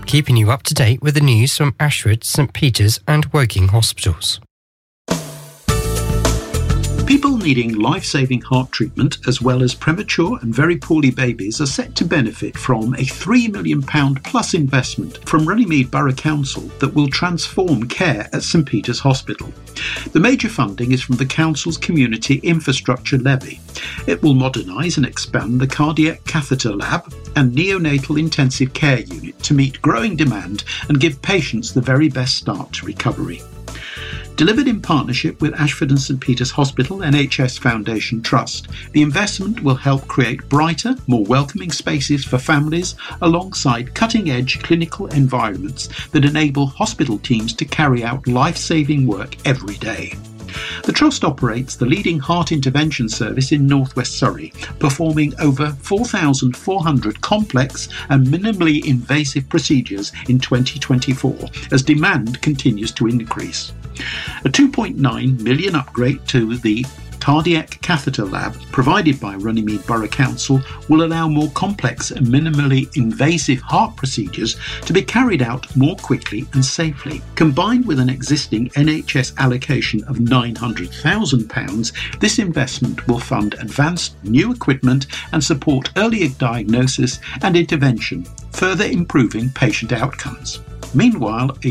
keeping you up to date with the news from Ashford, St Peter's and Woking hospitals. People needing life-saving heart treatment, as well as premature and very poorly babies, are set to benefit from a £3 million plus investment from Runnymede Borough Council that will transform care at St Peter's Hospital. The major funding is from the Council's Community Infrastructure Levy. It will modernise and expand the Cardiac Catheter Lab and Neonatal Intensive Care Unit to meet growing demand and give patients the very best start to recovery. Delivered in partnership with Ashford and St Peter's Hospital NHS Foundation Trust, the investment will help create brighter, more welcoming spaces for families alongside cutting-edge clinical environments that enable hospital teams to carry out life-saving work every day. The Trust operates the leading heart intervention service in North West Surrey, performing over 4,400 complex and minimally invasive procedures in 2024 as demand continues to increase. A £2.9 million upgrade to the Cardiac Catheter Lab provided by Runnymede Borough Council will allow more complex and minimally invasive heart procedures to be carried out more quickly and safely. Combined with an existing NHS allocation of £900,000, this investment will fund advanced new equipment and support earlier diagnosis and intervention, further improving patient outcomes. Meanwhile, a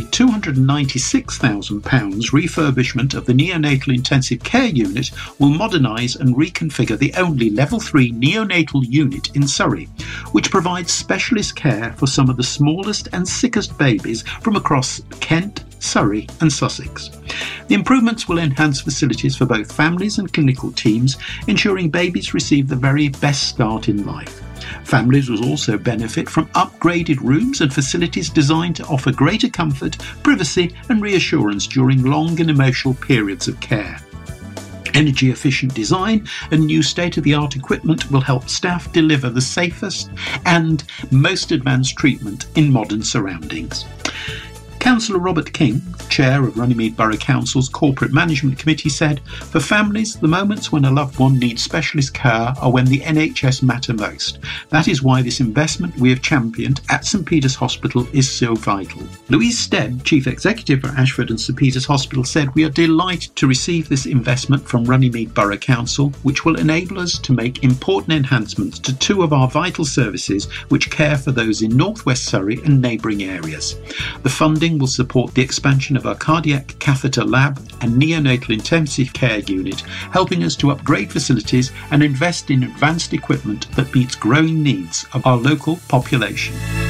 £296,000 refurbishment of the Neonatal Intensive Care Unit will modernise and reconfigure the only Level 3 neonatal unit in Surrey, which provides specialist care for some of the smallest and sickest babies from across Kent, Surrey and Sussex. The improvements will enhance facilities for both families and clinical teams, ensuring babies receive the very best start in life. Families will also benefit from upgraded rooms and facilities designed to offer greater comfort, privacy and reassurance during long and emotional periods of care. Energy-efficient design and new state-of-the-art equipment will help staff deliver the safest and most advanced treatment in modern surroundings. Councillor Robert King, Chair of Runnymede Borough Council's Corporate Management Committee, said, "For families, the moments when a loved one needs specialist care are when the NHS matter most. That is why this investment we have championed at St Peter's Hospital is so vital." Louise Stead, Chief Executive for Ashford and St Peter's Hospital, said, "We are delighted to receive this investment from Runnymede Borough Council, which will enable us to make important enhancements to two of our vital services which care for those in North West Surrey and neighbouring areas. The funding will support the expansion of our Cardiac Catheter Lab and Neonatal Intensive Care Unit, helping us to upgrade facilities and invest in advanced equipment that meets growing needs of our local population."